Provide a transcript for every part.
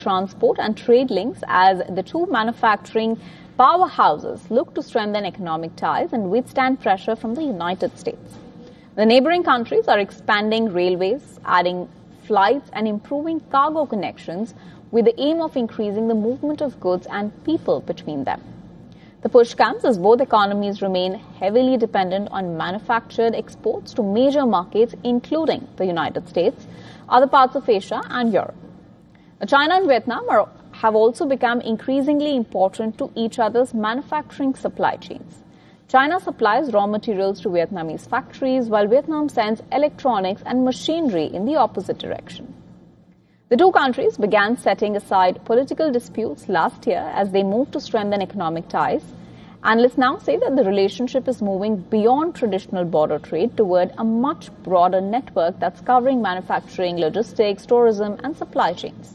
transport and trade links as the two manufacturing powerhouses look to strengthen economic ties and withstand pressure from the United States. The neighboring countries are expanding railways, adding flights and improving cargo connections with the aim of increasing the movement of goods and people between them. The push comes as both economies remain heavily dependent on manufactured exports to major markets including the United States, other parts of Asia and Europe. China and Vietnam have also become increasingly important to each other's manufacturing supply chains. China supplies raw materials to Vietnamese factories, while Vietnam sends electronics and machinery in the opposite direction. The two countries began setting aside political disputes last year as they moved to strengthen economic ties. Analysts now say that the relationship is moving beyond traditional border trade toward a much broader network that's covering manufacturing, logistics, tourism, and supply chains.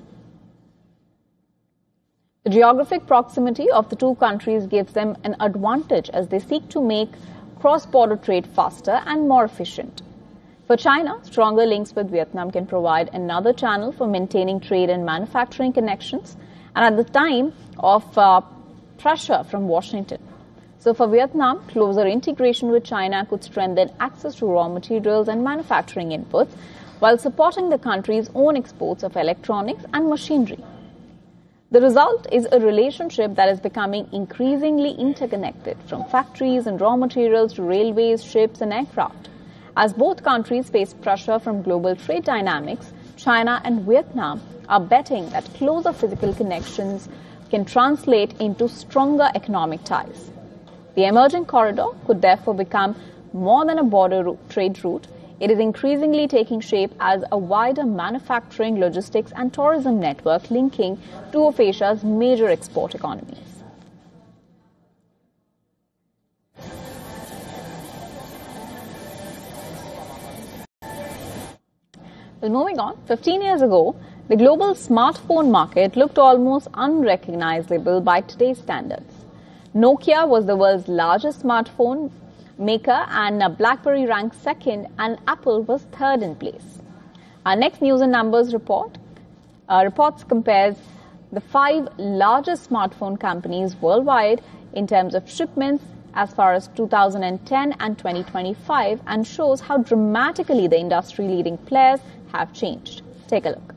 The geographic proximity of the two countries gives them an advantage as they seek to make cross-border trade faster and more efficient. For China, stronger links with Vietnam can provide another channel for maintaining trade and manufacturing connections, and at the time of pressure from Washington. So for Vietnam, closer integration with China could strengthen access to raw materials and manufacturing inputs while supporting the country's own exports of electronics and machinery. The result is a relationship that is becoming increasingly interconnected, from factories and raw materials to railways, ships and aircraft. As both countries face pressure from global trade dynamics, China and Vietnam are betting that closer physical connections can translate into stronger economic ties. The emerging corridor could therefore become more than a border trade route. It is increasingly taking shape as a wider manufacturing, logistics and tourism network linking two of Asia's major export economies. Well, moving on, 15 years ago, the global smartphone market looked almost unrecognizable by today's standards. Nokia was the world's largest smartphone maker, and BlackBerry ranked second, and Apple was third in place. Our next News and Numbers reports compares the 5 largest smartphone companies worldwide in terms of shipments as far as 2010 and 2025 and shows how dramatically the industry-leading players have changed. Take a look.